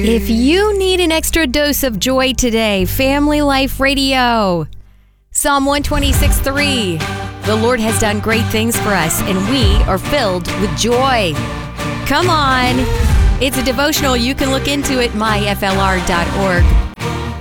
If you need an extra dose of joy today, Family Life Radio. Psalm 126:3. The Lord has done great things for us, and we are filled with joy. Come on. It's a devotional you can look into at myflr.org.